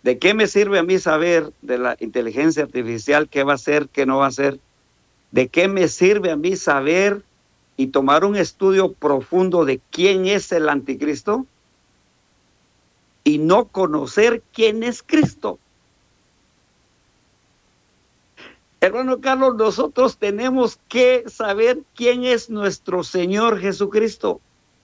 ¿De qué me sirve a mí saber de la inteligencia artificial qué va a hacer, qué no va a hacer? ¿De qué me sirve a mí saber y tomar un estudio profundo de quién es el anticristo y no conocer quién es Cristo? Hermano Carlos, nosotros tenemos que saber quién es nuestro Señor Jesucristo.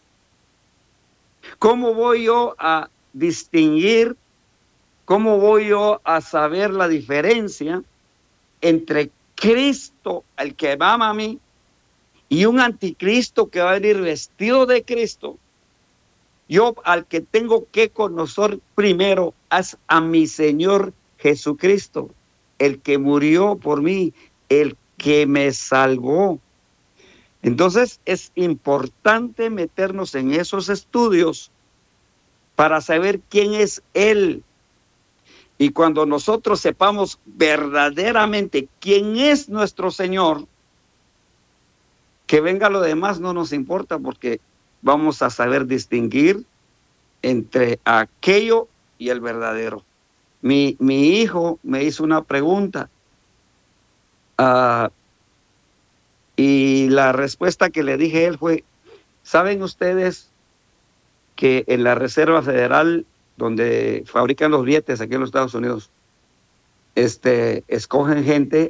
¿Cómo voy yo a distinguir, cómo voy yo a saber la diferencia entre Cristo, el que me ama a mí, y un anticristo que va a venir vestido de Cristo? Yo al que tengo que conocer primero es a mi Señor Jesucristo, el que murió por mí, el que me salvó. Entonces es importante meternos en esos estudios para saber quién es Él. Y cuando nosotros sepamos verdaderamente quién es nuestro Señor, que venga lo demás no nos importa, porque vamos a saber distinguir entre aquello y el verdadero. Mi hijo me hizo una pregunta y la respuesta que le dije a él fue: ¿saben ustedes que en la Reserva Federal, donde fabrican los billetes aquí en los Estados Unidos, escogen gente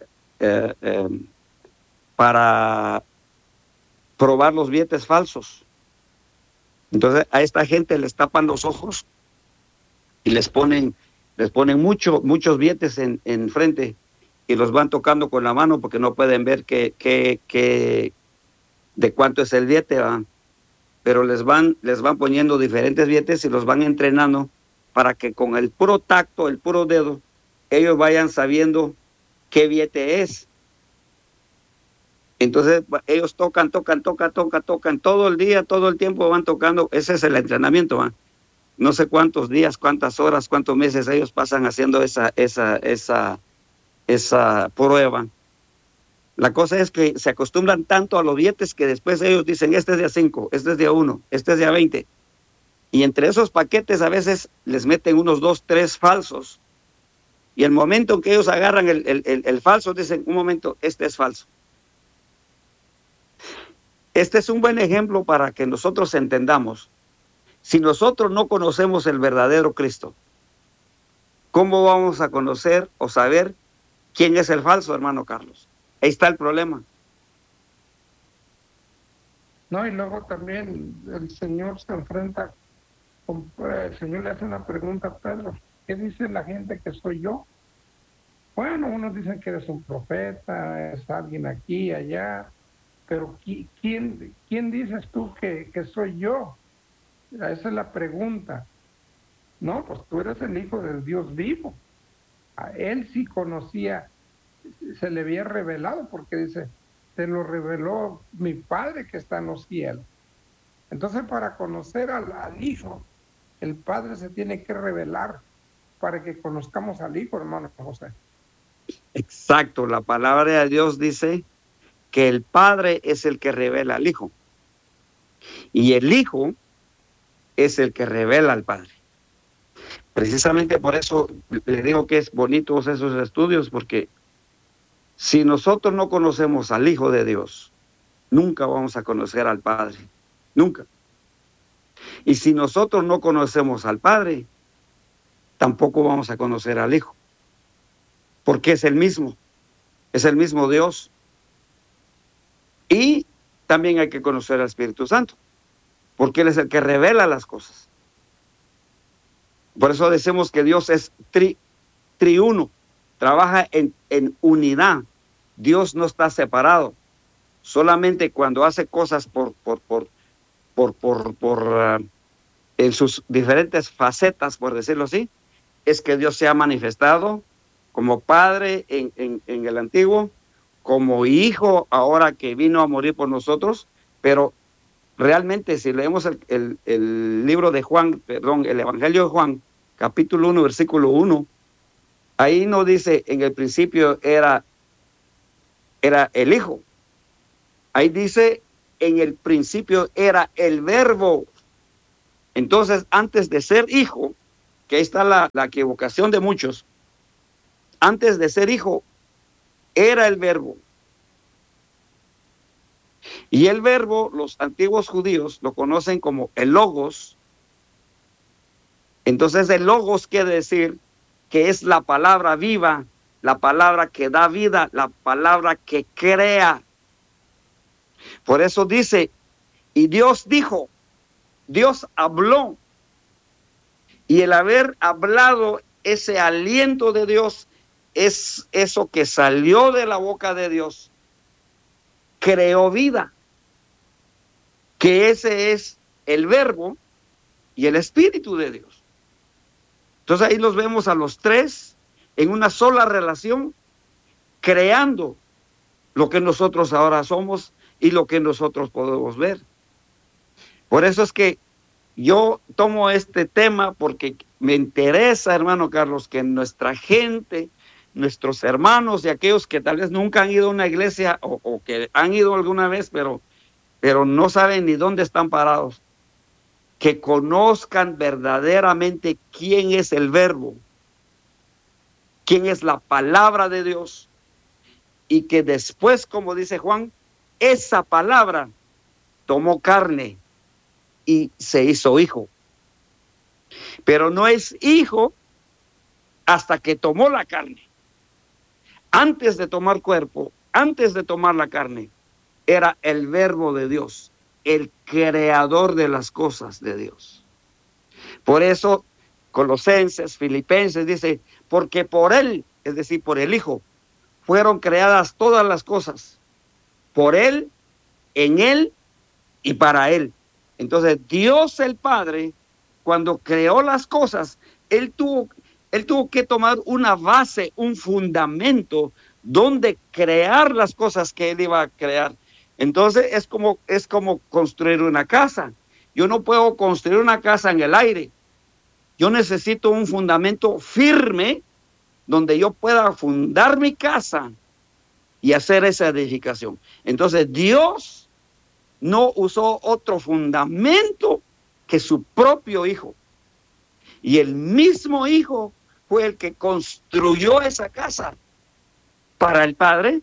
para probar los billetes falsos? Entonces a esta gente les tapan los ojos y les ponen muchos billetes en frente y los van tocando con la mano porque no pueden ver de cuánto es el billete, ¿va? Pero les van poniendo diferentes billetes y los van entrenando para que con el puro tacto, el puro dedo, ellos vayan sabiendo qué billete es. Entonces ellos tocan todo el día, todo el tiempo van tocando. Ese es el entrenamiento, ¿va? No sé cuántos días, cuántas horas, cuántos meses ellos pasan haciendo esa prueba. La cosa es que se acostumbran tanto a los billetes que después ellos dicen: este es de a 5, este es de a 1, este es de a 20. Y entre esos paquetes a veces les meten unos 2, 3 falsos. Y el momento en que ellos agarran el falso, dicen: un momento, este es falso. Este es un buen ejemplo para que nosotros entendamos. Si nosotros no conocemos el verdadero Cristo, ¿cómo vamos a conocer o saber quién es el falso, hermano Carlos? Ahí está el problema. No, y luego también el Señor se enfrenta, el Señor le hace una pregunta a Pedro: ¿qué dice la gente que soy yo? Bueno, unos dicen que eres un profeta, es alguien aquí, allá, pero ¿quién dices tú que soy yo? Esa es la pregunta. No, pues tú eres el Hijo del Dios vivo. A él sí conocía, se le había revelado, porque dice: te lo reveló mi Padre que está en los cielos. Entonces, para conocer al Hijo, el Padre se tiene que revelar para que conozcamos al Hijo, hermano José. Exacto, la palabra de Dios dice que el Padre es el que revela al Hijo y el Hijo es el que revela al Padre. Precisamente por eso le digo que es bonito esos estudios, porque si nosotros no conocemos al Hijo de Dios, nunca vamos a conocer al Padre, nunca. Y si nosotros no conocemos al Padre, tampoco vamos a conocer al Hijo, porque es el mismo Dios. Y también hay que conocer al Espíritu Santo, porque Él es el que revela las cosas. Por eso decimos que Dios es triuno, trabaja en unidad. Dios no está separado. Solamente cuando hace cosas en sus diferentes facetas, por decirlo así, es que Dios se ha manifestado como Padre en el Antiguo, como Hijo ahora que vino a morir por nosotros. Pero realmente, si leemos el libro de Juan, el Evangelio de Juan, capítulo 1, versículo 1, ahí no dice: en el principio era el Hijo. Ahí dice: en el principio era el Verbo. Entonces, antes de ser Hijo, que ahí está la equivocación de muchos. Antes de ser hijo, era el verbo. Y el verbo, los antiguos judíos lo conocen como el logos. Entonces el logos quiere decir que es la palabra viva, la palabra que da vida, la palabra que crea. Por eso dice, y Dios dijo, Dios habló. Y el haber hablado, ese aliento de Dios, es eso que salió de la boca de Dios, creó vida. Que ese es el verbo y el espíritu de Dios. Entonces ahí los vemos a los tres en una sola relación, creando lo que nosotros ahora somos y lo que nosotros podemos ver. Por eso es que yo tomo este tema porque me interesa, hermano Carlos, que nuestra gente, nuestros hermanos y aquellos que tal vez nunca han ido a una iglesia o que han ido alguna vez, pero no saben ni dónde están parados, que conozcan verdaderamente quién es el verbo, quién es la palabra de Dios, y que después, como dice Juan, esa palabra tomó carne y se hizo hijo. Pero no es hijo hasta que tomó la carne. Antes de tomar cuerpo, antes de tomar la carne, era el verbo de Dios, el creador de las cosas de Dios. Por eso Colosenses, Filipenses dice, porque por él, es decir, por el Hijo, fueron creadas todas las cosas. Por él, en él y para él. Entonces Dios el Padre, cuando creó las cosas, él tuvo que tomar una base, un fundamento donde crear las cosas que él iba a crear. Entonces es como construir una casa. Yo no puedo construir una casa en el aire. Yo necesito un fundamento firme donde yo pueda fundar mi casa y hacer esa edificación. Entonces Dios no usó otro fundamento que su propio Hijo. Y el mismo Hijo fue el que construyó esa casa para el Padre,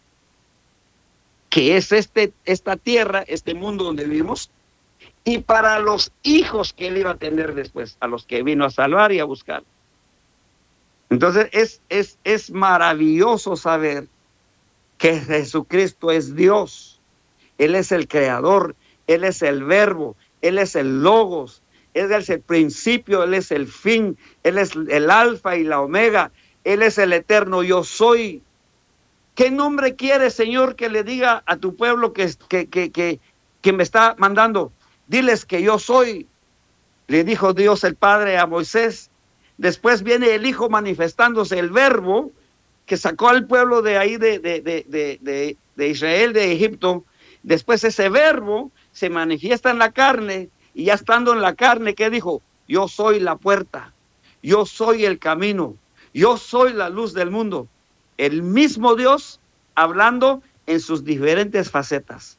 que es esta tierra, este mundo donde vivimos, y para los hijos que él iba a tener después, a los que vino a salvar y a buscar. Entonces es maravilloso saber que Jesucristo es Dios. Él es el creador, Él es el verbo, Él es el logos, Él es el principio, Él es el fin, Él es el alfa y la omega, Él es el eterno yo soy. ¿Qué nombre quieres, Señor, que le diga a tu pueblo que me está mandando? Diles que yo soy, le dijo Dios el Padre a Moisés. Después viene el Hijo manifestándose, el verbo que sacó al pueblo de ahí de Israel, de Egipto. Después ese verbo se manifiesta en la carne, y ya estando en la carne, ¿qué dijo? Yo soy la puerta, yo soy el camino, yo soy la luz del mundo. El mismo Dios hablando en sus diferentes facetas.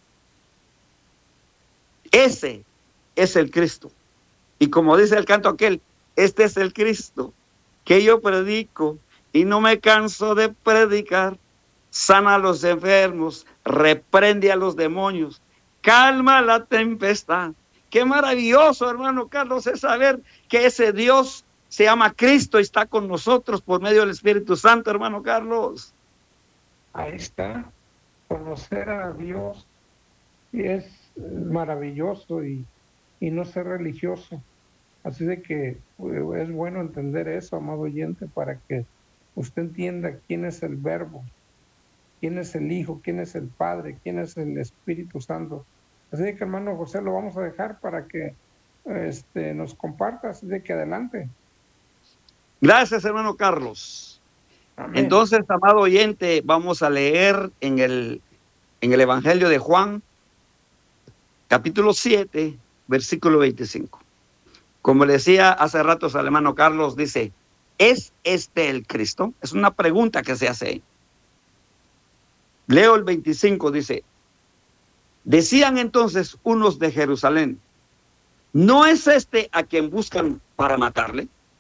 Ese es el Cristo. Y como dice el canto aquel, este es el Cristo que yo predico y no me canso de predicar. Sana a los enfermos, reprende a los demonios, calma la tempestad. Qué maravilloso, hermano Carlos, es saber que ese Dios se llama Cristo y está con nosotros por medio del Espíritu Santo, hermano Carlos. Ahí está, conocer a Dios y es maravilloso y no ser religioso. Así de que es bueno entender eso, amado oyente, para que usted entienda quién es el Verbo, quién es el Hijo, quién es el Padre, quién es el Espíritu Santo. Así de que, hermano José, lo vamos a dejar para que nos comparta, así de que adelante. Gracias, hermano Carlos. Amén. Entonces, amado oyente, vamos a leer en el Evangelio de Juan, capítulo 7, versículo 25. Como le decía hace rato al hermano Carlos, dice, ¿es este el Cristo? Es una pregunta que se hace. Leo el 25, dice, decían entonces unos de Jerusalén, ¿no es este a quien buscan para matarle?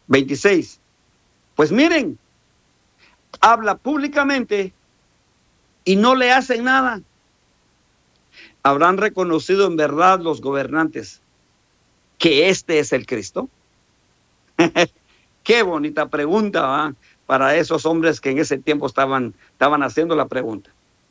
26. Pues miren, habla públicamente y no le hacen nada. ¿Habrán reconocido en verdad los gobernantes que este es el Cristo? Qué bonita pregunta, ¿va? Para esos hombres que en ese tiempo estaban haciendo la pregunta.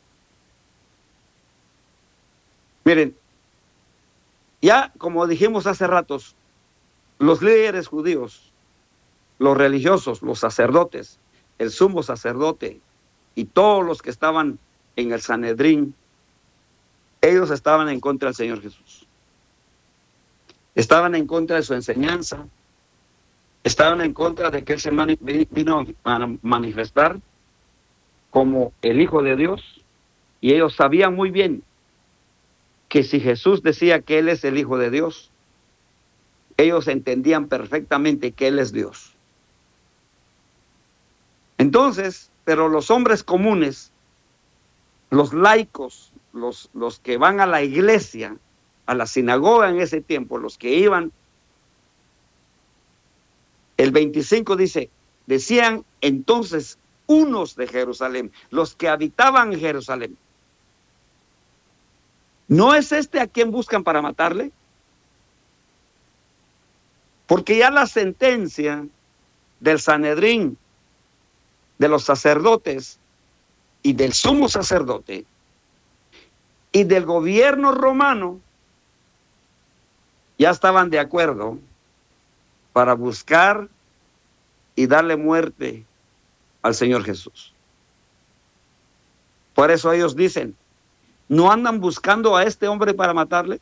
Miren, ya como dijimos hace ratos, los líderes judíos, los religiosos, los sacerdotes, el sumo sacerdote y todos los que estaban en el Sanedrín, ellos estaban en contra del Señor Jesús. Estaban en contra de su enseñanza, estaban en contra de que Él se vino a manifestar como el Hijo de Dios, y ellos sabían muy bien que si Jesús decía que Él es el Hijo de Dios, ellos entendían perfectamente que Él es Dios. Entonces, pero los hombres comunes, los laicos, los que van a la iglesia, a la sinagoga en ese tiempo, los que iban, el 25 dice, decían entonces unos de Jerusalén, los que habitaban en Jerusalén, ¿no es este a quien buscan para matarle? Porque ya la sentencia del Sanedrín, de los sacerdotes y del sumo sacerdote y del gobierno romano ya estaban de acuerdo para buscar y darle muerte al Señor Jesús. Por eso ellos dicen, ¿no andan buscando a este hombre para matarle?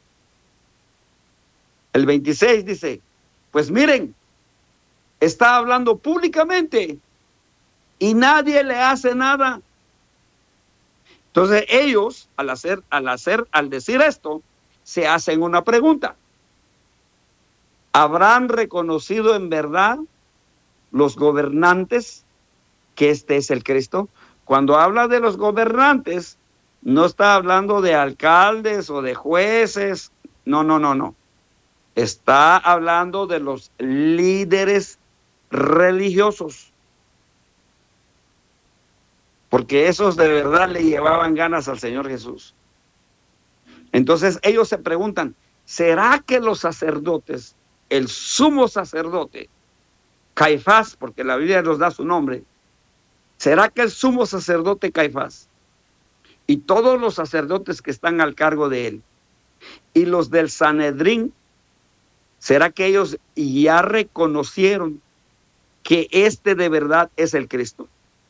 El 26 dice, pues miren, está hablando públicamente y nadie le hace nada. Entonces ellos, al decir esto, se hacen una pregunta. ¿Habrán reconocido en verdad los gobernantes que este es el Cristo? Cuando habla de los gobernantes, no está hablando de alcaldes o de jueces. No. Está hablando de los líderes religiosos. Porque esos de verdad le llevaban ganas al Señor Jesús. Entonces ellos se preguntan, ¿será que los sacerdotes, el sumo sacerdote, Caifás, porque la Biblia nos da su nombre, ¿será que el sumo sacerdote Caifás y todos los sacerdotes que están al cargo de él y los del Sanedrín, será que ellos ya reconocieron que este de verdad es el Cristo?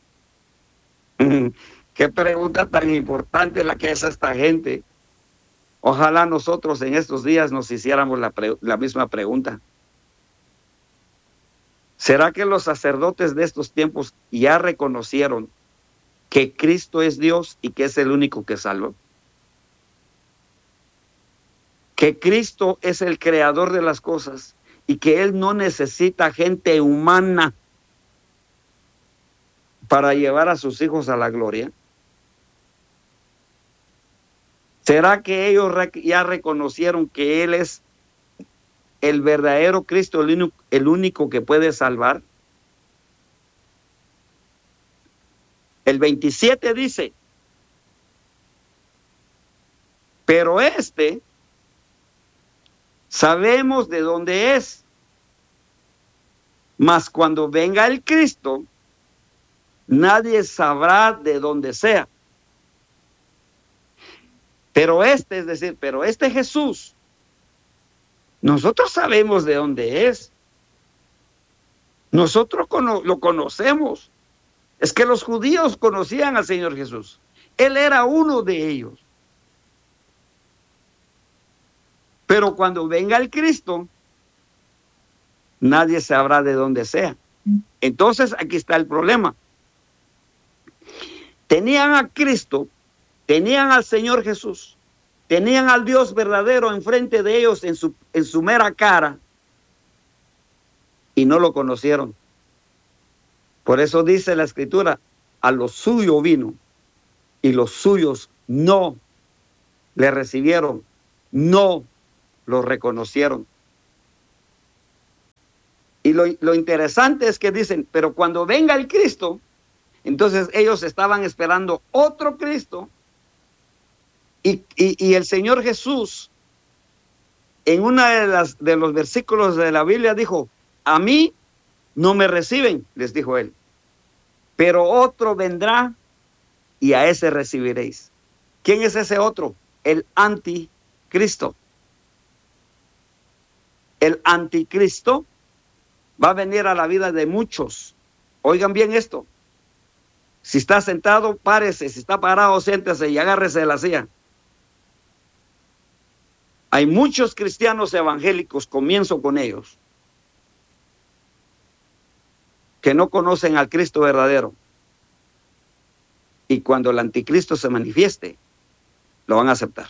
Qué pregunta tan importante la que es esta gente. Ojalá nosotros en estos días nos hiciéramos la misma pregunta. ¿Será que los sacerdotes de estos tiempos ya reconocieron que Cristo es Dios y que es el único que salva? Que Cristo es el creador de las cosas y que Él no necesita gente humana para llevar a sus hijos a la gloria. ¿Será que ellos ya reconocieron que Él es el verdadero Cristo, el único que puede salvar? El 27 dice, pero sabemos de dónde es, mas cuando venga el Cristo, nadie sabrá de dónde sea. Pero es decir, pero este Jesús, nosotros sabemos de dónde es. Nosotros lo conocemos. Es que los judíos conocían al Señor Jesús. Él era uno de ellos. Pero cuando venga el Cristo, nadie sabrá de dónde sea. Entonces, aquí está el problema. Tenían a Cristo, tenían al Señor Jesús, tenían al Dios verdadero enfrente de ellos en su mera cara y no lo conocieron. Por eso dice la Escritura, a lo suyo vino y los suyos no le recibieron, no lo reconocieron. Y Y lo interesante es que dicen, pero cuando venga el Cristo, entonces ellos estaban esperando otro Cristo, y el Señor Jesús en una de los versículos de la Biblia dijo, a mí no me reciben, les dijo él, pero otro vendrá y a ese recibiréis. ¿Quién es ese otro? El anticristo. El anticristo va a venir a la vida de muchos. Oigan bien esto. Si está sentado, párese. Si está parado, siéntese y agárrese de la silla. Hay muchos cristianos evangélicos, comienzo con ellos, que no conocen al Cristo verdadero. Y cuando el anticristo se manifieste, lo van a aceptar.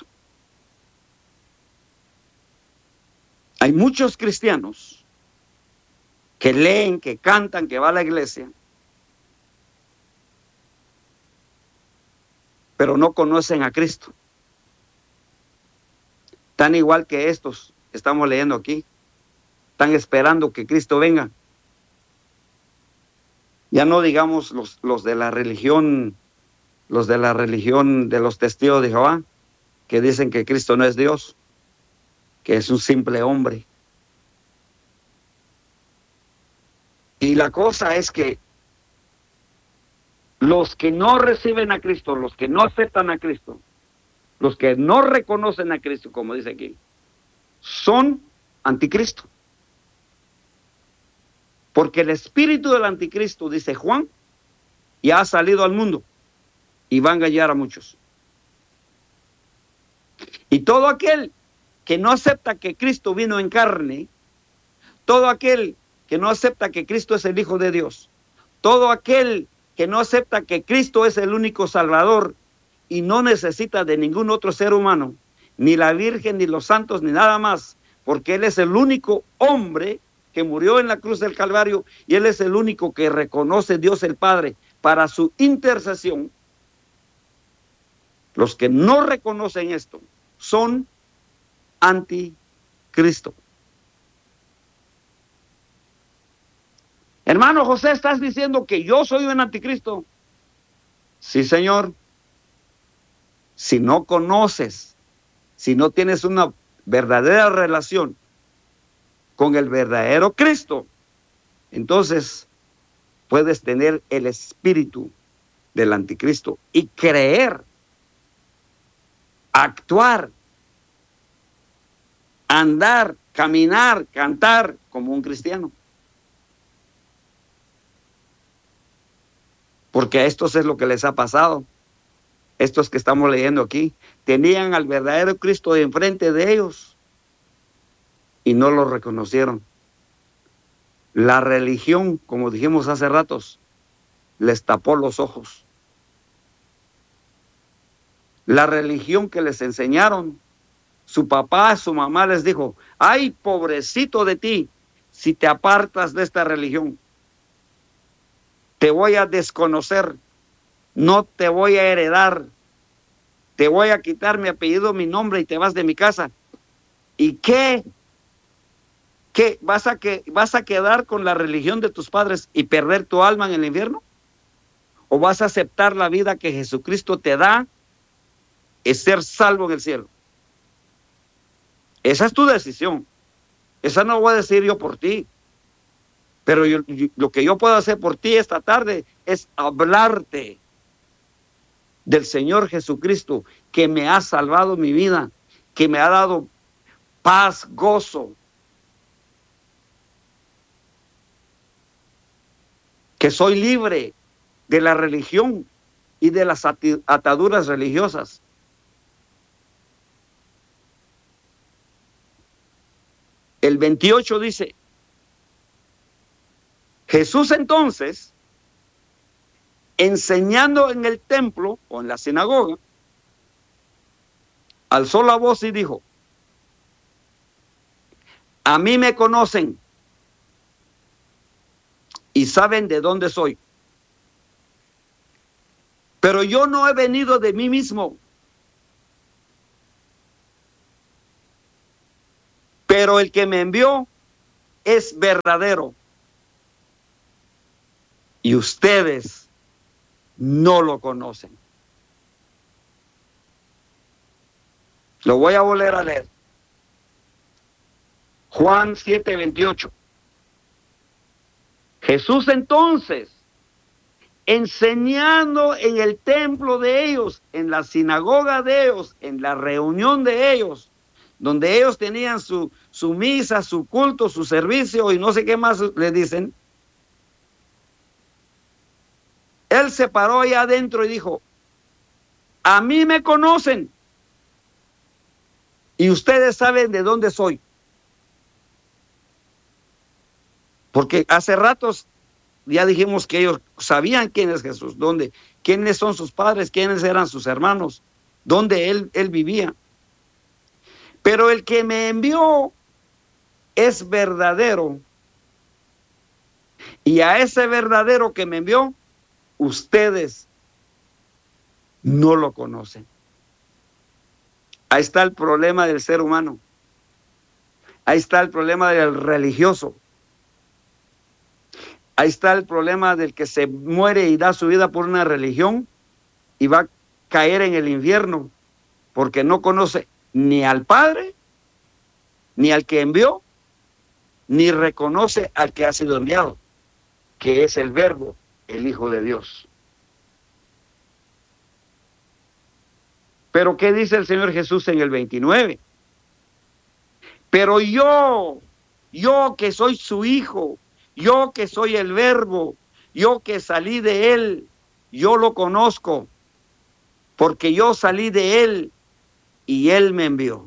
Hay muchos cristianos que leen, que cantan, que van a la iglesia, pero no conocen a Cristo. Tan igual que estos que estamos leyendo aquí, están esperando que Cristo venga. Ya no digamos los de la religión, de los testigos de Jehová, que dicen que Cristo no es Dios, que es un simple hombre. Y la cosa es que los que no reciben a Cristo, los que no aceptan a Cristo, los que no reconocen a Cristo, como dice aquí, son anticristo. Porque el espíritu del anticristo, dice Juan, ya ha salido al mundo y va a engañar a muchos. Y todo aquel que no acepta que Cristo vino en carne, todo aquel que no acepta que Cristo es el Hijo de Dios, todo aquel que no acepta que Cristo es el único Salvador y no necesita de ningún otro ser humano, ni la Virgen, ni los santos, ni nada más, porque Él es el único hombre que murió en la cruz del Calvario y Él es el único que reconoce Dios el Padre para su intercesión. Los que no reconocen esto son anticristo. Hermano José, ¿estás diciendo que yo soy un anticristo? Sí, Señor. Si no conoces, si no tienes una verdadera relación con el verdadero Cristo, entonces puedes tener el espíritu del anticristo y creer, actuar, andar, caminar, cantar como un cristiano. Porque a estos es lo que les ha pasado. Estos que estamos leyendo aquí, tenían al verdadero Cristo de enfrente de ellos y no lo reconocieron. La religión, como dijimos hace ratos, les tapó los ojos. La religión que les enseñaron, su papá, su mamá les dijo, ay, pobrecito de ti, si te apartas de esta religión, te voy a desconocer, no te voy a heredar, te voy a quitar mi apellido, mi nombre y te vas de mi casa. ¿Y qué? ¿Qué? ¿Vas a quedar con la religión de tus padres y perder tu alma en el infierno? ¿O vas a aceptar la vida que Jesucristo te da y ser salvo en el cielo? Esa es tu decisión. Esa no voy a decir yo por ti. Pero lo que yo puedo hacer por ti esta tarde es hablarte del Señor Jesucristo, que me ha salvado mi vida, que me ha dado paz, gozo, que soy libre de la religión y de las ataduras religiosas. El 28 dice, Jesús entonces, enseñando en el templo o en la sinagoga, alzó la voz y dijo, a mí me conocen y saben de dónde soy, pero yo no he venido de mí mismo, pero el que me envió es verdadero, y ustedes no lo conocen. Lo voy a volver a leer. Juan 7:28. Jesús entonces, enseñando en el templo de ellos, en la sinagoga de ellos, en la reunión de ellos, donde ellos tenían su misa, su culto, su servicio y no sé qué más le dicen, él se paró allá adentro y dijo, a mí me conocen y ustedes saben de dónde soy. Porque hace ratos ya dijimos que ellos sabían quién es Jesús, dónde, quiénes son sus padres, quiénes eran sus hermanos, dónde él vivía. Pero el que me envió es verdadero. Y a ese verdadero que me envió, ustedes no lo conocen. Ahí está el problema del ser humano. Ahí está el problema del religioso. Ahí está el problema del que se muere y da su vida por una religión y va a caer en el infierno porque no conoce ni al Padre, ni al que envió, ni reconoce al que ha sido enviado, que es el Verbo, el Hijo de Dios. Pero ¿qué dice el Señor Jesús en el 29? Pero yo que soy su Hijo, yo que soy el Verbo, yo que salí de Él, yo lo conozco, porque yo salí de Él y Él me envió.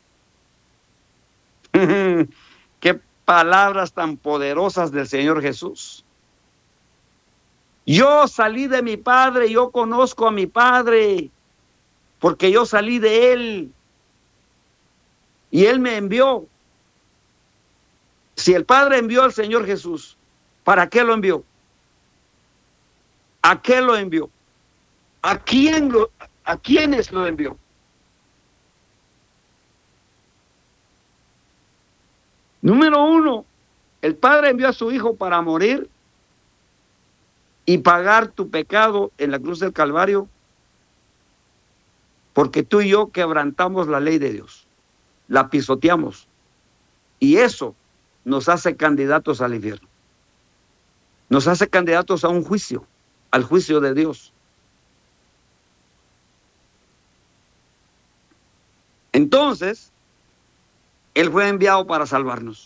Qué palabras tan poderosas del Señor Jesús. Yo salí de mi Padre, yo conozco a mi Padre, porque yo salí de Él y Él me envió. Si el Padre envió al Señor Jesús, ¿para qué lo envió? ¿A qué lo envió? ¿A quiénes lo envió? Número uno, el Padre envió a su Hijo para morir y pagar tu pecado en la cruz del Calvario, porque tú y yo quebrantamos la ley de Dios, la pisoteamos, y eso nos hace candidatos al infierno. Nos hace candidatos a un juicio, al juicio de Dios. Entonces, Él fue enviado para salvarnos.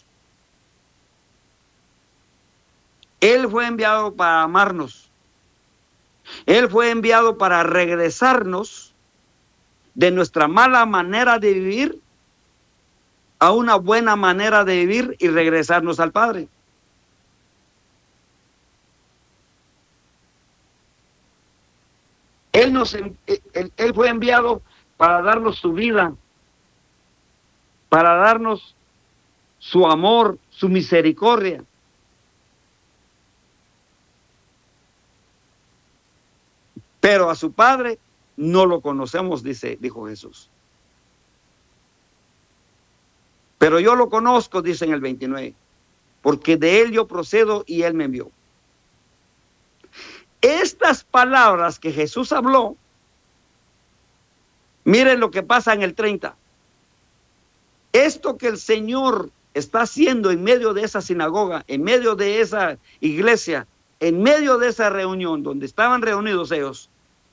Él fue enviado para amarnos. Él fue enviado para regresarnos de nuestra mala manera de vivir a una buena manera de vivir y regresarnos al Padre. Él fue enviado para darnos su vida, para darnos su amor, su misericordia. Pero a su Padre no lo conocemos, dijo Jesús. Pero yo lo conozco, dice en el 29, porque de Él yo procedo y Él me envió. Estas palabras que Jesús habló, miren lo que pasa en el 30. Esto que el Señor está haciendo en medio de esa sinagoga, en medio de esa iglesia, en medio de esa reunión donde estaban reunidos ellos,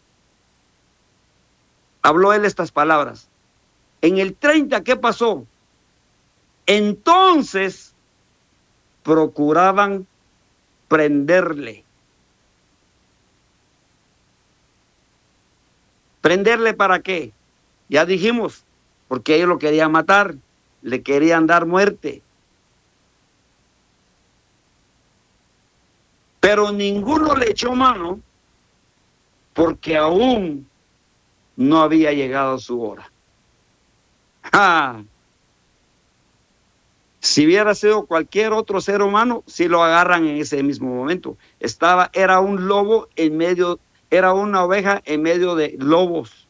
habló Él estas palabras. En el 30, ¿qué pasó? Entonces procuraban prenderle. ¿Prenderle para qué? Ya dijimos, porque ellos lo querían matar, le querían dar muerte. Pero ninguno le echó mano porque aún no había llegado su hora. ¡Ja! Si hubiera sido cualquier otro ser humano, sí lo agarran en ese mismo momento. Era un lobo en medio, era una oveja en medio de lobos.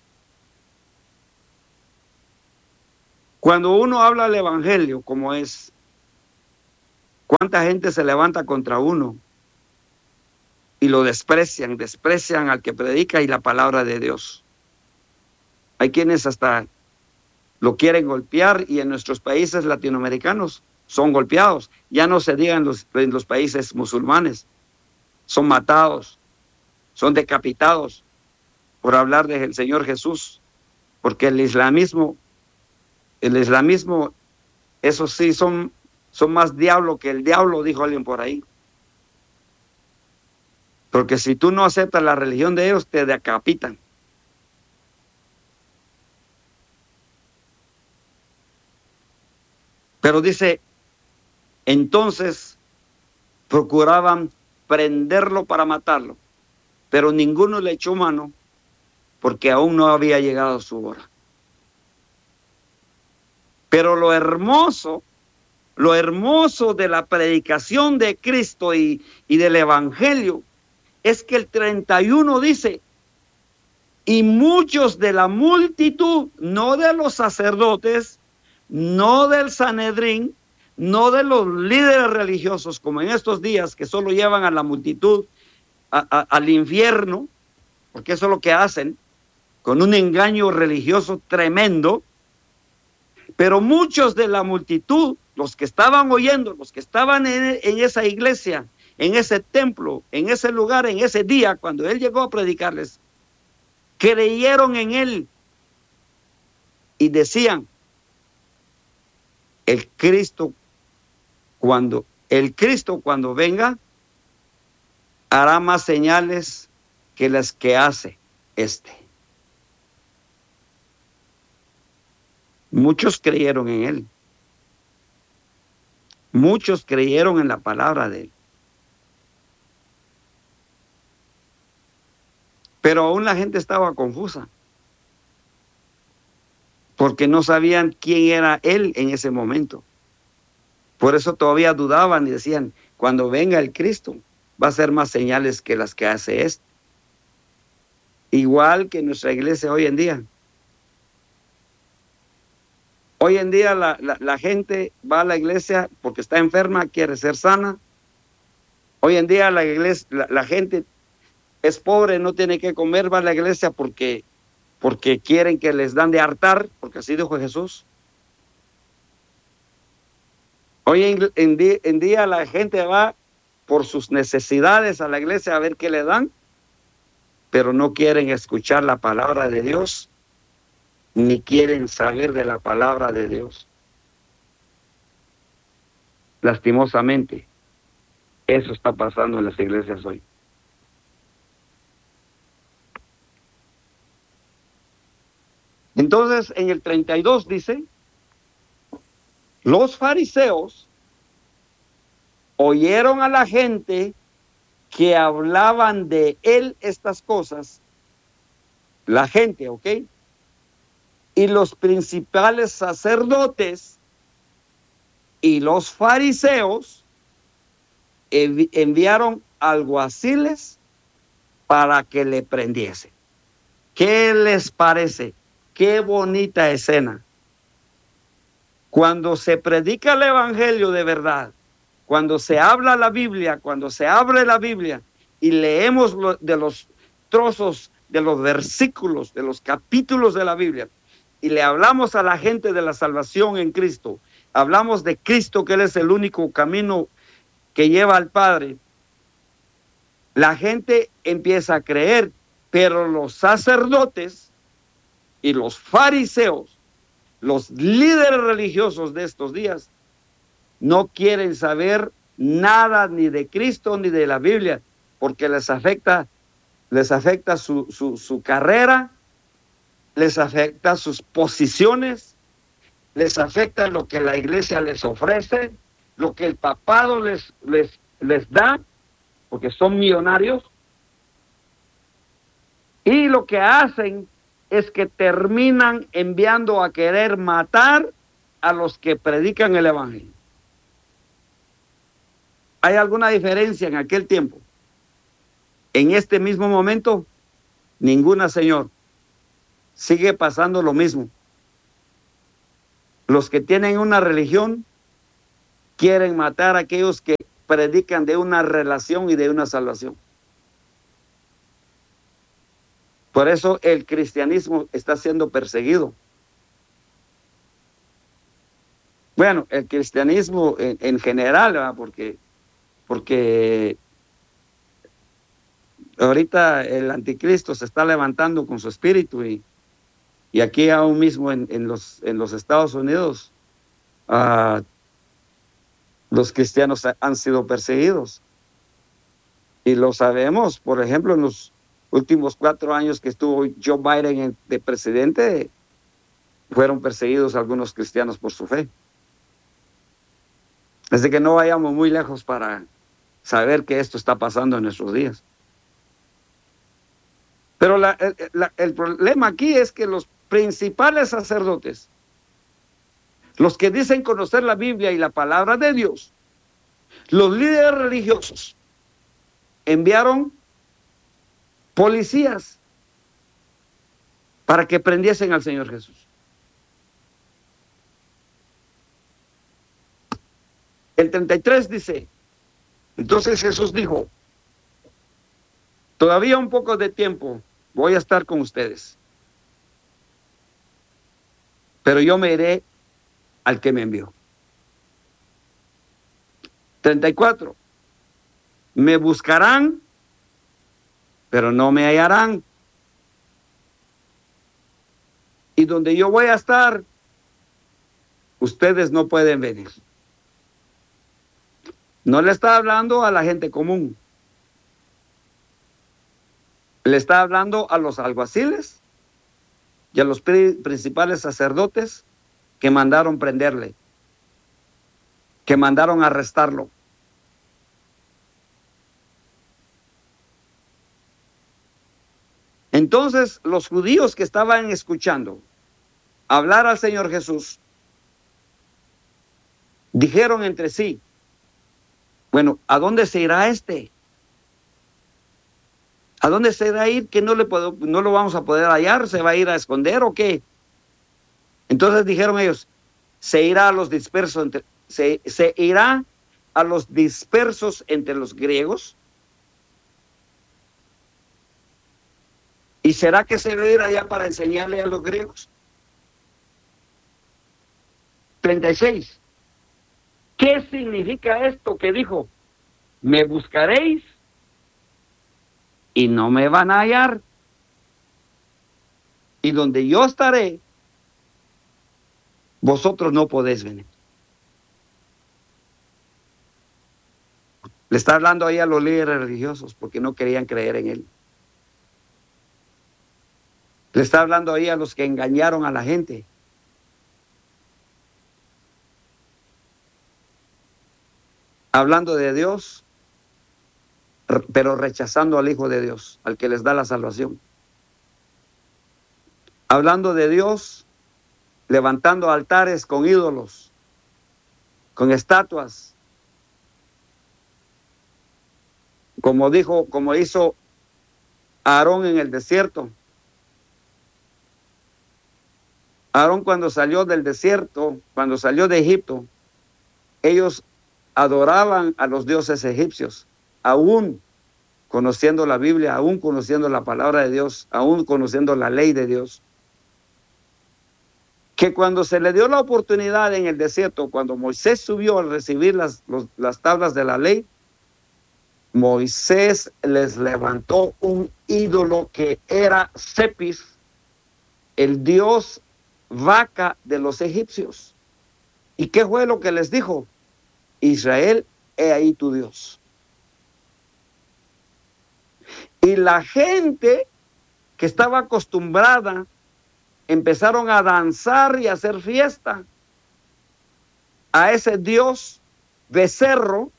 Cuando uno habla del evangelio, como es, ¿cuánta gente se levanta contra uno? y lo desprecian al que predica y la palabra de Dios. Hay quienes hasta lo quieren golpear y en nuestros países latinoamericanos son golpeados. Ya no se diga en los países musulmanes. Son matados, son decapitados por hablar del Señor Jesús. Porque el islamismo, eso sí, son más diablo que el diablo, dijo alguien por ahí. Porque si tú no aceptas la religión de ellos, te decapitan. Pero dice, entonces procuraban prenderlo para matarlo, pero ninguno le echó mano porque aún no había llegado su hora. Pero lo hermoso de la predicación de Cristo y del Evangelio es que el 31 dice, y muchos de la multitud, no de los sacerdotes, no del Sanedrín, no de los líderes religiosos, como en estos días que solo llevan a la multitud al infierno, porque eso es lo que hacen, con un engaño religioso tremendo. Pero muchos de la multitud, los que estaban oyendo, los que estaban en esa iglesia, en ese templo, en ese lugar, en ese día, cuando él llegó a predicarles, creyeron en él y decían, el Cristo cuando venga, hará más señales que las que hace este. Muchos creyeron en él. Muchos creyeron en la palabra de él. Pero aún la gente estaba confusa, porque no sabían quién era él en ese momento. Por eso todavía dudaban y decían, cuando venga el Cristo, va a hacer más señales que las que hace este. Igual que nuestra iglesia hoy en día. Hoy en día la gente va a la iglesia porque está enferma, quiere ser sana. Hoy en día la gente es pobre, no tiene que comer, va a la iglesia porque quieren que les dan de hartar, porque así dijo Jesús. Hoy en día la gente va por sus necesidades a la iglesia a ver qué le dan, pero no quieren escuchar la palabra de Dios, ni quieren saber de la palabra de Dios. Lastimosamente, eso está pasando en las iglesias hoy. Entonces, en el 32 dice, los fariseos oyeron a la gente que hablaban de él estas cosas, la gente, ¿ok? Y los principales sacerdotes y los fariseos enviaron alguaciles para que le prendiesen. ¿Qué les parece? Qué bonita escena. Cuando se predica el evangelio de verdad, cuando se habla la Biblia, cuando se abre la Biblia y leemos de los trozos, de los versículos, de los capítulos de la Biblia, y le hablamos a la gente de la salvación en Cristo, hablamos de Cristo, que Él es el único camino que lleva al Padre, la gente empieza a creer, pero los sacerdotes y los fariseos, los líderes religiosos de estos días, no quieren saber nada ni de Cristo ni de la Biblia, porque les afecta su carrera, les afecta sus posiciones, les afecta lo que la iglesia les ofrece, lo que el papado les da, porque son millonarios, y lo que hacen es que terminan enviando a querer matar a los que predican el evangelio. ¿Hay alguna diferencia en aquel tiempo? En este mismo momento, ninguna, Señor. Sigue pasando lo mismo. Los que tienen una religión quieren matar a aquellos que predican de una relación y de una salvación. Por eso el cristianismo está siendo perseguido. Bueno, el cristianismo en general, ¿verdad? Porque ahorita el anticristo se está levantando con su espíritu y aquí aún mismo en los Estados Unidos los cristianos han sido perseguidos. Y lo sabemos, por ejemplo, en los últimos 4 años que estuvo Joe Biden de presidente, fueron perseguidos algunos cristianos por su fe. Así que no vayamos muy lejos para saber que esto está pasando en nuestros días. Pero el problema aquí es que los principales sacerdotes, los que dicen conocer la Biblia y la palabra de Dios, los líderes religiosos, enviaron policías para que prendiesen al Señor Jesús. El 33 dice, entonces Jesús dijo, todavía un poco de tiempo voy a estar con ustedes, pero yo me iré al que me envió. 34, me buscarán, pero no me hallarán. Y donde yo voy a estar, ustedes no pueden venir. No le está hablando a la gente común. Le está hablando a los alguaciles y a los principales sacerdotes que mandaron prenderle, que mandaron arrestarlo. Entonces, los judíos que estaban escuchando hablar al Señor Jesús, dijeron entre sí, bueno, ¿a dónde se irá este? ¿A dónde se irá a ir que no lo vamos a poder hallar? ¿Se va a ir a esconder o qué? Entonces dijeron ellos, se irá a los dispersos, se irá a los dispersos entre los griegos. ¿Y será que se va a ir allá para enseñarle a los griegos? 36. ¿Qué significa esto que dijo? Me buscaréis y no me van a hallar. Y donde yo estaré, vosotros no podéis venir. Le está hablando ahí a los líderes religiosos porque no querían creer en él. Le está hablando ahí a los que engañaron a la gente. Hablando de Dios, pero rechazando al Hijo de Dios, al que les da la salvación. Hablando de Dios, levantando altares con ídolos, con estatuas, como hizo Aarón en el desierto. Aarón cuando salió del desierto, cuando salió de Egipto, ellos adoraban a los dioses egipcios, aún conociendo la Biblia, aún conociendo la palabra de Dios, aún conociendo la ley de Dios. Que cuando se le dio la oportunidad en el desierto, cuando Moisés subió a recibir las tablas de la ley, Moisés les levantó un ídolo que era Cepis, el dios vaca de los egipcios. ¿Y qué fue lo que les dijo? Israel, he ahí tu Dios. Y la gente que estaba acostumbrada empezaron a danzar y a hacer fiesta a ese dios becerro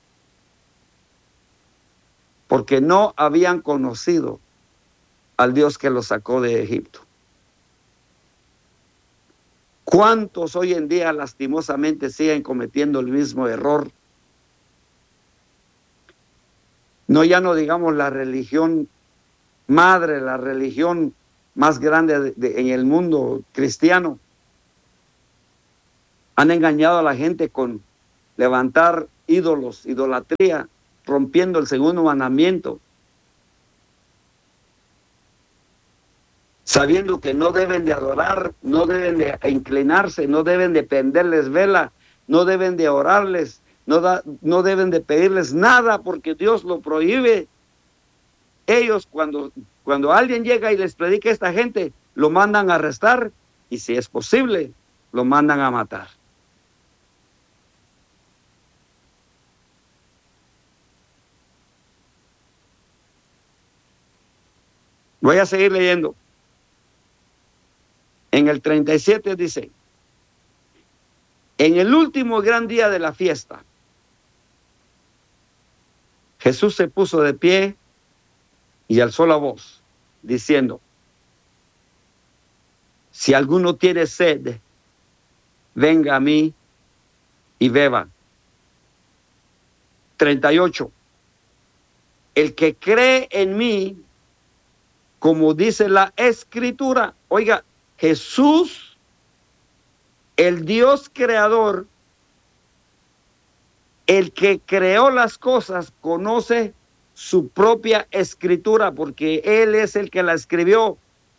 porque no habían conocido al Dios que los sacó de Egipto. ¿Cuántos hoy en día lastimosamente siguen cometiendo el mismo error? No, ya no digamos la religión madre, la religión más grande en el mundo cristiano. Han engañado a la gente con levantar ídolos, idolatría, rompiendo el segundo mandamiento. sabiendo que no deben de adorar, no deben de inclinarse, no deben de prenderles vela, no deben de orarles, no deben de pedirles nada porque Dios lo prohíbe. Ellos cuando alguien llega y les predica a esta gente, lo mandan a arrestar y si es posible, lo mandan a matar. Voy a seguir leyendo. En el 37 dice, en el último gran día de la fiesta, Jesús se puso de pie y alzó la voz, diciendo, si alguno tiene sed, venga a mí y beba. 38. El que cree en mí, como dice la Escritura, oiga, Jesús, el Dios creador, el que creó las cosas, conoce su propia Escritura, porque Él es el que la escribió.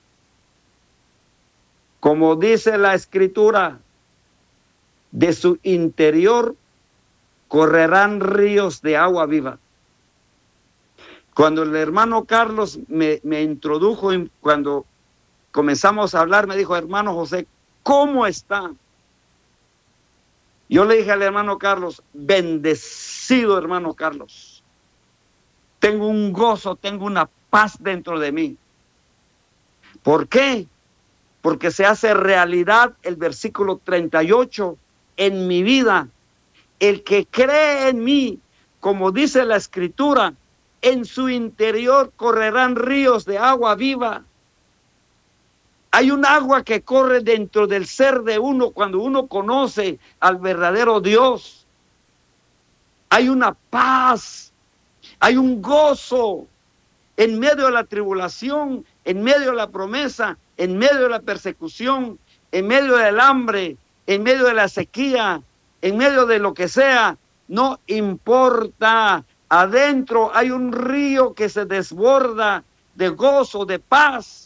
Como dice la Escritura, de su interior correrán ríos de agua viva. Cuando el hermano Carlos me introdujo, cuando comenzamos a hablar, me dijo, hermano José, ¿cómo está? Yo le dije al hermano Carlos, bendecido hermano Carlos. Tengo un gozo, tengo una paz dentro de mí. ¿Por qué? Porque se hace realidad el versículo 38 en mi vida. El que cree en mí, como dice la Escritura, en su interior correrán ríos de agua viva. Hay un agua que corre dentro del ser de uno cuando uno conoce al verdadero Dios. Hay una paz, hay un gozo en medio de la tribulación, en medio de la promesa, en medio de la persecución, en medio del hambre, en medio de la sequía, en medio de lo que sea. No importa, adentro hay un río que se desborda de gozo, de paz.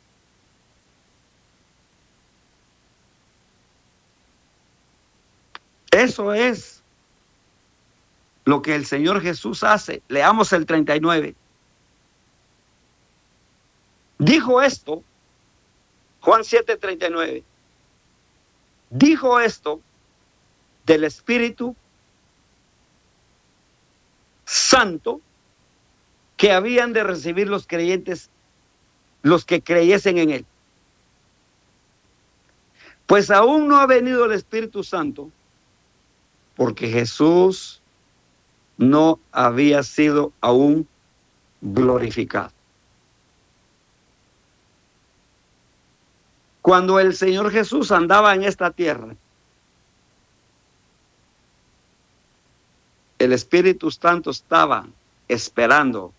Eso es lo que el Señor Jesús hace. Leamos el 39. Dijo esto, Juan 7:39. Dijo esto del Espíritu Santo que habían de recibir los creyentes, los que creyesen en Él. Pues aún no ha venido el Espíritu Santo, porque Jesús no había sido aún glorificado. Cuando el Señor Jesús andaba en esta tierra, el Espíritu Santo estaba esperando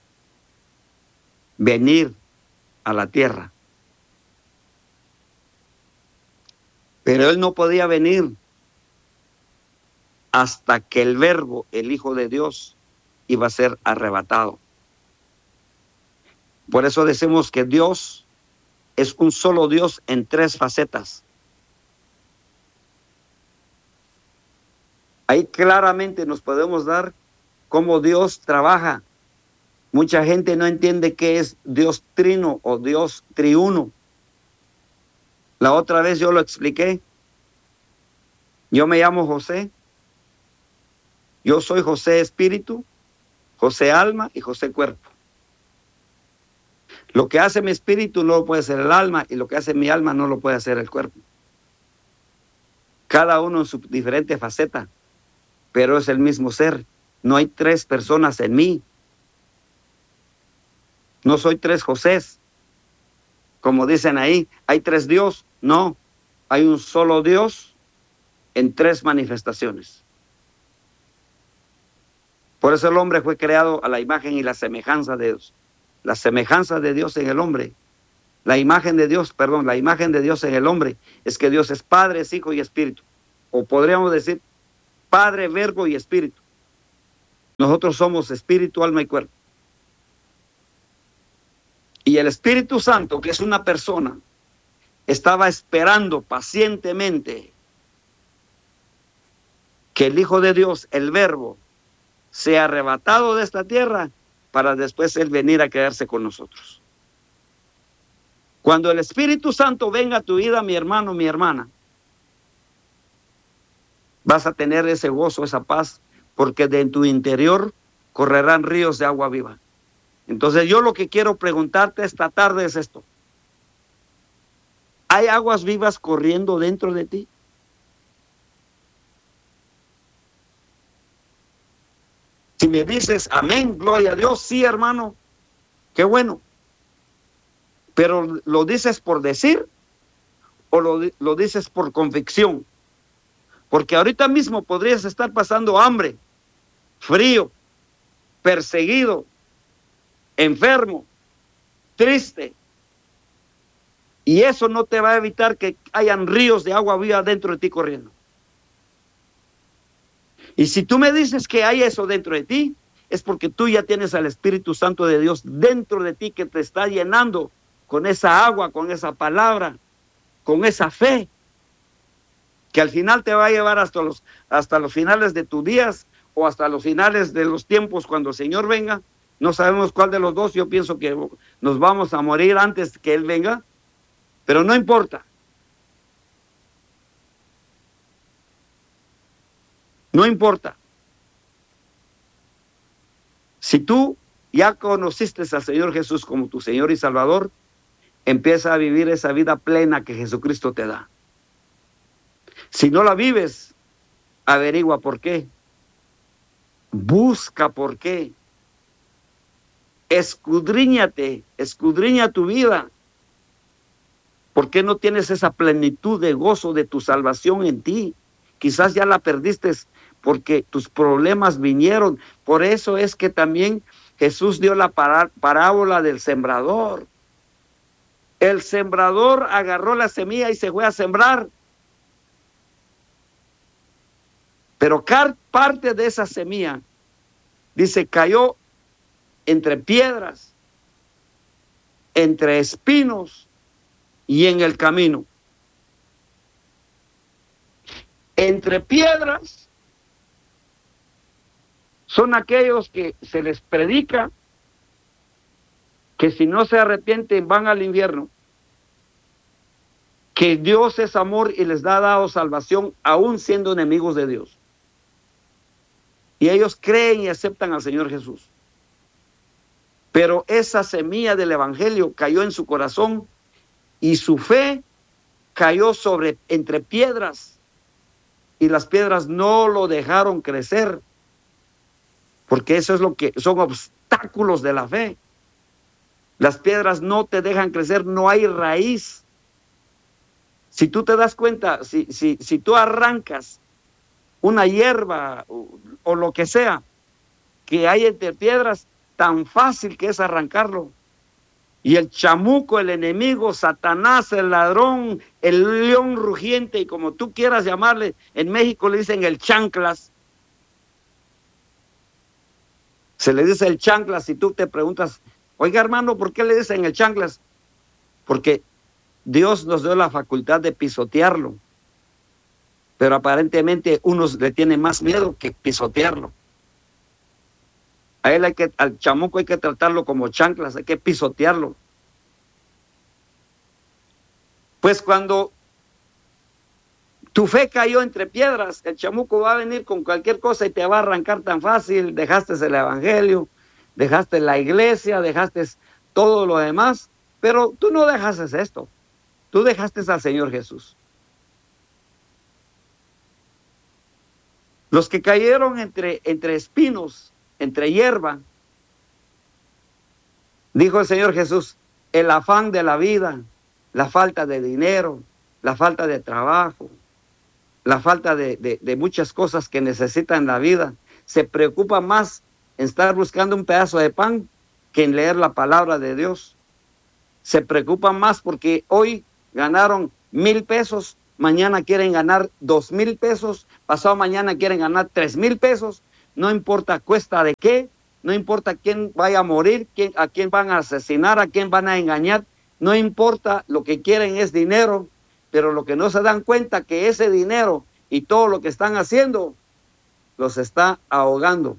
venir a la tierra. Pero Él no podía venir hasta que el Verbo, el Hijo de Dios, iba a ser arrebatado. Por eso decimos que Dios es un solo Dios en tres facetas. Ahí claramente nos podemos dar cómo Dios trabaja. Mucha gente no entiende qué es Dios trino o Dios triuno. La otra vez yo lo expliqué. Yo me llamo José. Yo soy José Espíritu, José Alma y José Cuerpo. Lo que hace mi espíritu no lo puede hacer el alma y lo que hace mi alma no lo puede hacer el cuerpo. Cada uno en su diferente faceta, pero es el mismo ser. No hay tres personas en mí. No soy tres Josés. Como dicen ahí, hay tres Dios. No, hay un solo Dios en tres manifestaciones. Por eso el hombre fue creado a la imagen y la semejanza de Dios. La semejanza de Dios en el hombre. La imagen de Dios en el hombre es que Dios es Padre, es Hijo y Espíritu. O podríamos decir Padre, Verbo y Espíritu. Nosotros somos espíritu, alma y cuerpo. Y Y el Espíritu Santo, que es una persona, estaba esperando pacientemente que el Hijo de Dios, el Verbo, sea arrebatado de esta tierra para después Él venir a quedarse con nosotros. Cuando el Espíritu Santo venga a tu vida, mi hermano, mi hermana, vas a tener ese gozo, esa paz, porque de en tu interior correrán ríos de agua viva. Entonces yo lo que quiero preguntarte esta tarde es esto. ¿Hay aguas vivas corriendo dentro de ti? Si me dices amén, gloria a Dios, sí, hermano, qué bueno. Pero ¿lo dices por decir o lo dices por convicción? Porque ahorita mismo podrías estar pasando hambre, frío, perseguido, enfermo, triste. Y eso no te va a evitar que hayan ríos de agua viva dentro de ti corriendo. Y si tú me dices que hay eso dentro de ti, es porque tú ya tienes al Espíritu Santo de Dios dentro de ti que te está llenando con esa agua, con esa palabra, con esa fe, que al final te va a llevar hasta los finales de tus días o hasta los finales de los tiempos cuando el Señor venga. No sabemos cuál de los dos, yo pienso que nos vamos a morir antes que Él venga, pero no importa. No importa. Si tú ya conociste al Señor Jesús como tu Señor y Salvador, empieza a vivir esa vida plena que Jesucristo te da. Si no la vives, averigua por qué. Busca por qué. Escudriñate, escudriña tu vida. ¿Por qué no tienes esa plenitud de gozo de tu salvación en ti? Quizás ya la perdiste porque tus problemas vinieron. Por eso es que también Jesús dio la parábola del sembrador. El sembrador agarró la semilla y se fue a sembrar. Pero parte de esa semilla, dice, cayó entre piedras, entre espinos y en el camino. Entre piedras son aquellos que se les predica que si no se arrepienten van al infierno, que Dios es amor y les ha dado salvación aún siendo enemigos de Dios. Y ellos creen y aceptan al Señor Jesús. Pero esa semilla del Evangelio cayó en su corazón y su fe cayó entre piedras. Y las piedras no lo dejaron crecer. Porque eso es lo que son obstáculos de la fe. Las piedras no te dejan crecer, no hay raíz. Si tú te das cuenta, si tú arrancas una hierba o lo que sea que hay entre piedras, tan fácil que es arrancarlo. Y el chamuco, el enemigo, Satanás, el ladrón, el león rugiente, y como tú quieras llamarle, en México le dicen el chanclas. Se le dice el chanclas y tú te preguntas, oiga hermano, ¿por qué le dicen el chanclas? Porque Dios nos dio la facultad de pisotearlo. Pero aparentemente unos le tienen más miedo que pisotearlo. Al chamuco hay que tratarlo como chanclas, hay que pisotearlo. Pues cuando tu fe cayó entre piedras, el chamuco va a venir con cualquier cosa y te va a arrancar tan fácil. Dejaste el evangelio, dejaste la iglesia, dejaste todo lo demás, pero tú no dejaste esto. Tú dejaste al Señor Jesús. Los que cayeron entre espinos, entre hierba, dijo el Señor Jesús, el afán de la vida, la falta de dinero, la falta de trabajo, la falta de muchas cosas que necesitan la vida, se preocupa más en estar buscando un pedazo de pan que en leer la palabra de Dios. Se preocupan más porque hoy ganaron 1,000 pesos, mañana quieren ganar 2,000 pesos, pasado mañana quieren ganar 3,000 pesos, no importa cuesta de qué, no importa quién vaya a morir, a quién van a asesinar, a quién van a engañar, no importa, lo que quieren es dinero, pero lo que no se dan cuenta que ese dinero y todo lo que están haciendo los está ahogando.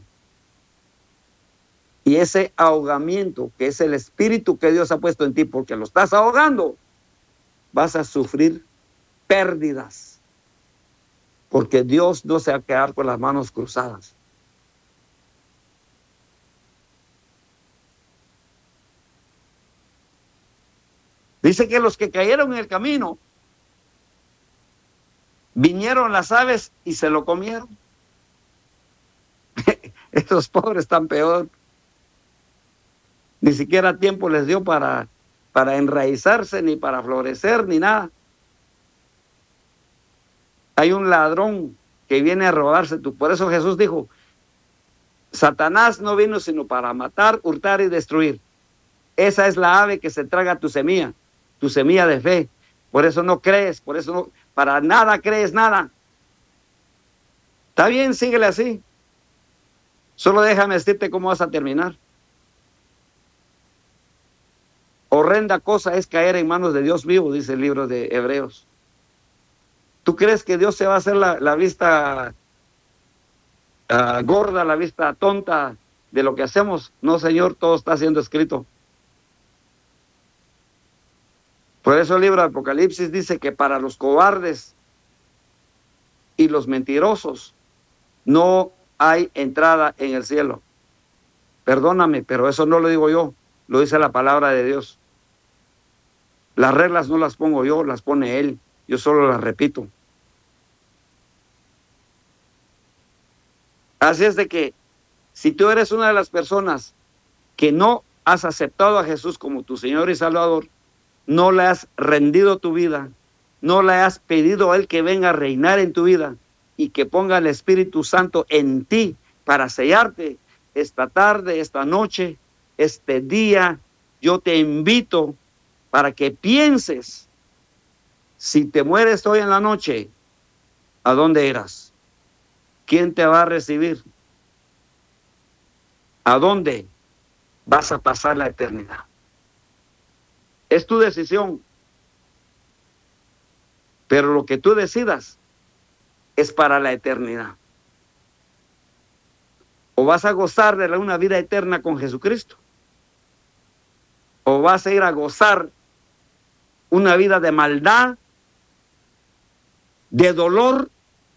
Y ese ahogamiento, que es el espíritu que Dios ha puesto en ti, porque lo estás ahogando, vas a sufrir pérdidas. Porque Dios no se va a quedar con las manos cruzadas. Dice que los que cayeron en el camino, vinieron las aves y se lo comieron. Estos pobres están peor. Ni siquiera tiempo les dio para enraizarse, ni para florecer, ni nada. Hay un ladrón que viene a robarse tú. Por eso Jesús dijo, Satanás no vino sino para matar, hurtar y destruir. Esa es la ave que se traga tu semilla de fe. Por eso no crees, por eso no, para nada crees nada. Está bien, síguele así. Solo déjame decirte cómo vas a terminar. Horrenda cosa es caer en manos de Dios vivo, dice el libro de Hebreos. ¿Tú crees que Dios se va a hacer la vista gorda, la vista tonta de lo que hacemos? No, Señor, todo está siendo escrito. Por eso el libro de Apocalipsis dice que para los cobardes y los mentirosos no hay entrada en el cielo. Perdóname, pero eso no lo digo yo, lo dice la palabra de Dios. Las reglas no las pongo yo, las pone Él. Yo solo las repito. Así es de que si tú eres una de las personas que no has aceptado a Jesús como tu Señor y Salvador, no le has rendido tu vida, no le has pedido a Él que venga a reinar en tu vida y que ponga el Espíritu Santo en ti para sellarte, esta tarde, esta noche, este día, yo te invito para que pienses, si te mueres hoy en la noche, ¿a dónde irás? ¿Quién te va a recibir? ¿A dónde vas a pasar la eternidad? Es tu decisión. Pero lo que tú decidas es para la eternidad. O vas a gozar de una vida eterna con Jesucristo, o vas a ir a gozar una vida de maldad, de dolor,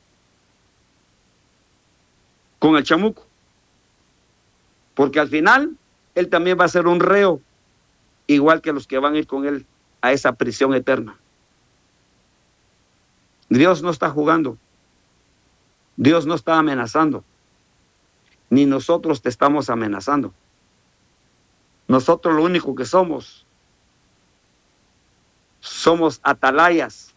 con el chamuco. Porque al final, él también va a ser un reo, igual que los que van a ir con él a esa prisión eterna. Dios no está jugando. Dios no está amenazando. Ni nosotros te estamos amenazando. Nosotros lo único que somos atalayas.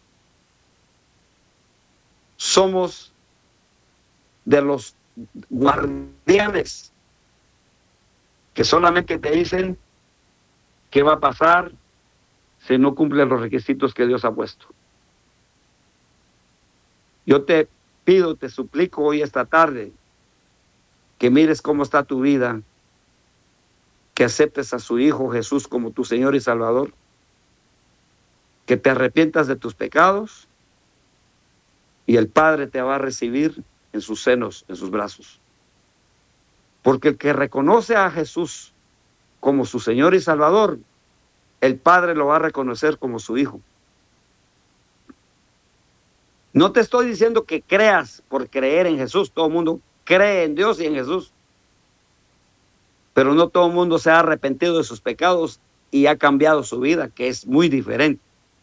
Somos de los guardianes que solamente te dicen qué va a pasar si no cumplen los requisitos que Dios ha puesto. Yo te pido, te suplico hoy esta tarde que mires cómo está tu vida, que aceptes a su Hijo Jesús como tu Señor y Salvador, que te arrepientas de tus pecados y el Padre te va a recibir en sus senos, en sus brazos. Porque el que reconoce a Jesús como su Señor y Salvador, el Padre lo va a reconocer como su Hijo. No te estoy diciendo que creas por creer en Jesús. Todo el mundo cree en Dios y en Jesús. Pero no todo el mundo se ha arrepentido de sus pecados y ha cambiado su vida, que es muy diferente.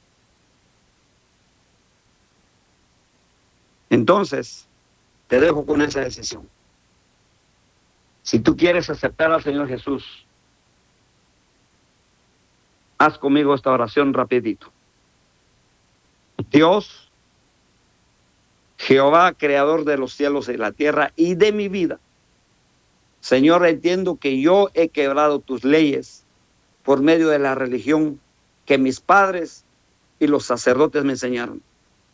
Entonces, te dejo con esa decisión. Si tú quieres aceptar al Señor Jesús, haz conmigo esta oración rapidito. Dios, Jehová, creador de los cielos y la tierra y de mi vida. Señor, entiendo que yo he quebrado tus leyes por medio de la religión que mis padres y los sacerdotes me enseñaron.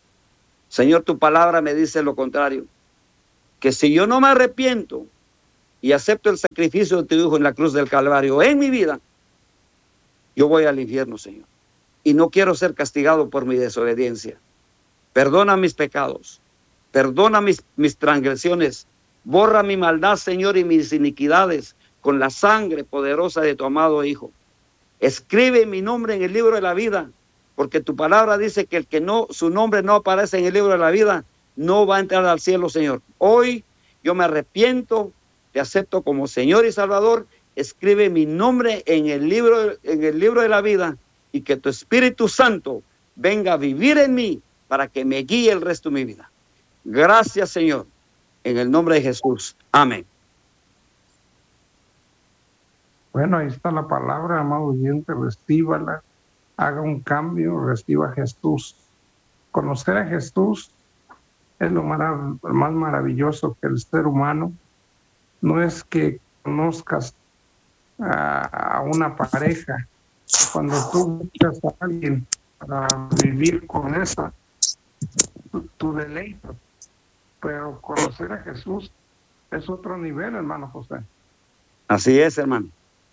Señor, tu palabra me dice lo contrario, que si yo no me arrepiento y acepto el sacrificio de tu Hijo en la cruz del Calvario en mi vida, yo voy al infierno, Señor. Y no quiero ser castigado por mi desobediencia. Perdona mis pecados, perdona mis transgresiones, borra mi maldad, Señor, y mis iniquidades con la sangre poderosa de tu amado Hijo. Escribe mi nombre en el libro de la vida, porque tu palabra dice que el que no, su nombre no aparece en el libro de la vida, no va a entrar al cielo, Señor. Hoy yo me arrepiento, te acepto como Señor y Salvador. Escribe mi nombre en el libro de la vida, y que tu Espíritu Santo venga a vivir en mí para que me guíe el resto de mi vida. Gracias, Señor, en el nombre de Jesús. Amén. Bueno, ahí está la palabra, amado oyente, recíbala, haga un cambio, reciba a Jesús. Conocer a Jesús es lo más maravilloso que el ser humano. No es que conozcas a una pareja. Cuando tú buscas a alguien para vivir con esa, tu deleite. Pero conocer a Jesús es otro nivel, hermano José. Así es, hermano.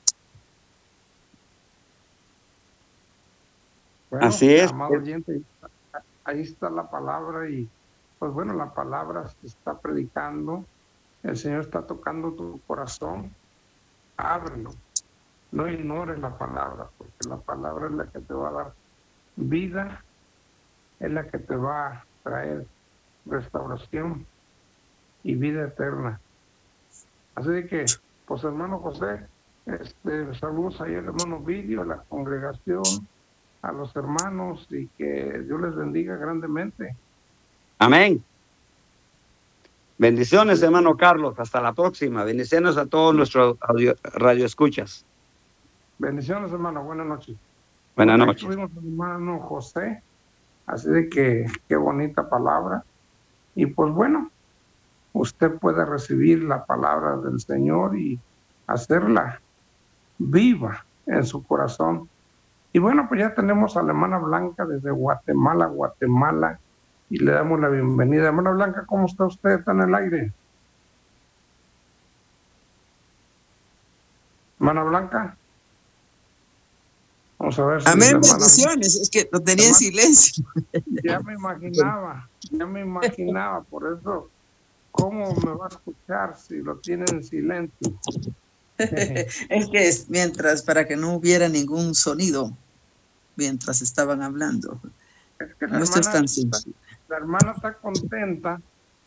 Bueno, así es. Amado oyente, ahí está la palabra y pues bueno, la palabra se está predicando, el Señor está tocando tu corazón, ábrelo, no ignores la palabra, porque la palabra es la que te va a dar vida, es la que te va a traer restauración y vida eterna. Así de que, pues hermano José, saludos ahí al hermano Vidio, a la congregación, a los hermanos, y que Dios les bendiga grandemente. Amén. Bendiciones, hermano Carlos. Hasta la próxima. Bendiciones a todos nuestros radioescuchas. Bendiciones, hermano. Buenas noches. Buenas noches. Tuvimos al hermano José. Así de que, qué bonita palabra. Y pues bueno, usted puede recibir la palabra del Señor y hacerla viva en su corazón. Y bueno, pues ya tenemos a la hermana Blanca desde Guatemala, y le damos la bienvenida. Hermana Blanca, ¿cómo está usted? ¿Está en el aire? Hermana Blanca. Vamos a ver si amén, bendiciones, es que lo tenía en silencio. Ya me imaginaba, por eso, ¿cómo me va a escuchar si lo tiene en silencio? Es que mientras, para que no hubiera ningún sonido mientras estaban hablando. Es que no esto es tan simple. La hermana está contenta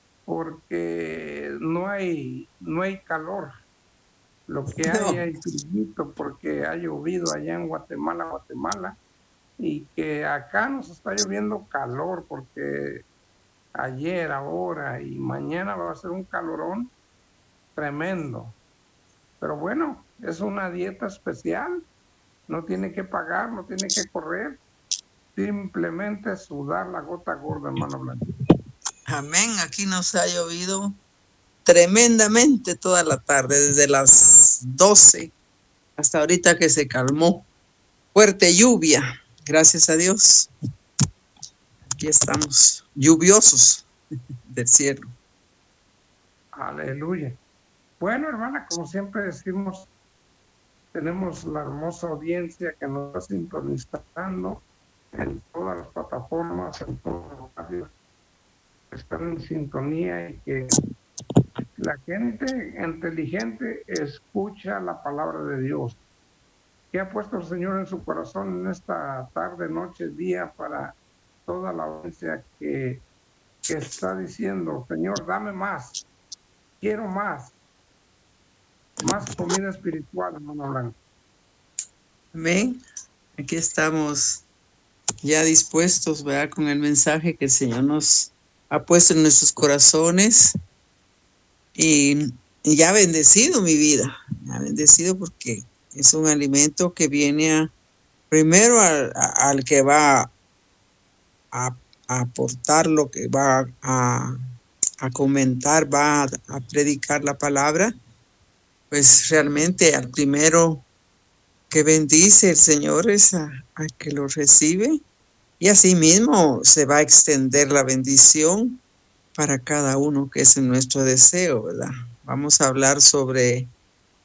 porque no hay calor. Lo que hay frío porque ha llovido allá en Guatemala, y que acá nos está lloviendo calor porque ayer, ahora y mañana va a ser un calorón tremendo. Pero bueno, es una dieta especial, no tiene que pagar, no tiene que correr, simplemente sudar la gota gorda, hermano Blanco. Amén, aquí nos ha llovido tremendamente toda la tarde, desde las 12 hasta ahorita que se calmó. Fuerte lluvia, gracias a Dios. Aquí estamos, lluviosos del cielo. Aleluya. Bueno, hermana, como siempre decimos, tenemos la hermosa audiencia que nos está sintonizando en todas las plataformas, en todos los radios, están en sintonía, y que la gente inteligente escucha la palabra de Dios. ¿Qué ha puesto el Señor en su corazón en esta tarde, noche, día, para toda la audiencia que está diciendo: Señor, dame más, quiero más comida espiritual, hermano Blanco? Amén. Aquí estamos ya dispuestos, ¿verdad?, con el mensaje que el Señor nos ha puesto en nuestros corazones, y ya ha bendecido mi vida, ha bendecido porque es un alimento que viene primero al que va a aportar, lo que va a comentar, va a predicar la palabra, pues realmente al primero que bendice el Señor es al que lo recibe, y así mismo se va a extender la bendición para cada uno, que es nuestro deseo, ¿verdad? Vamos a hablar sobre